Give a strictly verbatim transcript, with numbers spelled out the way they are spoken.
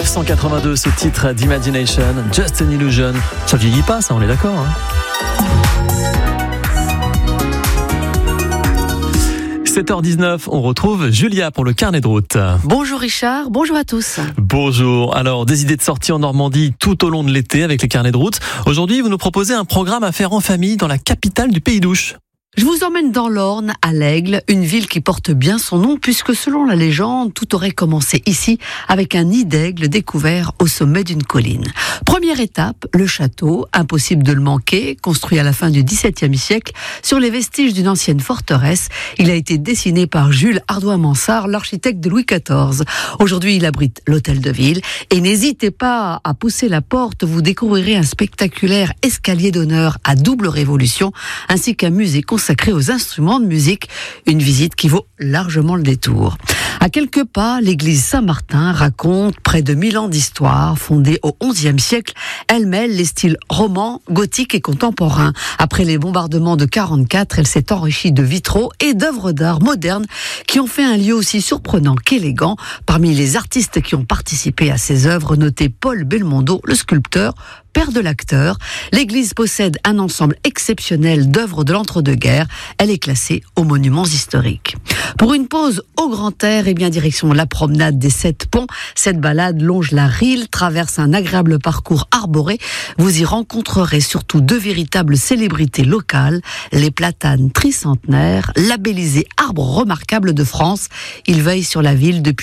cent quatre-vingt-deux, ce titre d'Imagination, Just an Illusion. Ça vieillit pas, ça, on est d'accord, hein. sept heures dix-neuf, on retrouve Julia pour le carnet de route. Bonjour Richard, bonjour à tous. Bonjour. Alors, des idées de sortie en Normandie tout au long de l'été avec les carnets de route. Aujourd'hui, vous nous proposez un programme à faire en famille dans la capitale du Pays d'Ouche. Je vous emmène dans l'Orne, à l'Aigle, une ville qui porte bien son nom puisque selon la légende, tout aurait commencé ici avec un nid d'aigle découvert au sommet d'une colline. Première étape, le château, impossible de le manquer, construit à la fin du dix-septième siècle sur les vestiges d'une ancienne forteresse. Il a été dessiné par Jules Hardouin-Mansart, l'architecte de Louis quatorze. Aujourd'hui, il abrite l'hôtel de ville et n'hésitez pas à pousser la porte, vous découvrirez un spectaculaire escalier d'honneur à double révolution ainsi qu'un musée consacré aux instruments de musique, une visite qui vaut largement le détour. À quelques pas, l'église Saint-Martin raconte près de mille ans d'histoire. Fondée au onzième siècle, elle mêle les styles roman, gothique et contemporain. Après les bombardements de quarante-quatre, elle s'est enrichie de vitraux et d'œuvres d'art modernes qui ont fait un lieu aussi surprenant qu'élégant. Parmi les artistes qui ont participé à ces œuvres, notez Paul Belmondo, le sculpteur, père de l'acteur. L'église possède un ensemble exceptionnel d'œuvres de l'entre-deux-guerres. Elle est classée aux monuments historiques. Pour une pause au grand air, et bien direction la promenade des Sept Ponts. Cette balade longe la Rille, traverse un agréable parcours arboré. Vous y rencontrerez surtout deux véritables célébrités locales, les platanes tricentenaires, labellisés arbres remarquables de France. Ils veillent sur la ville depuis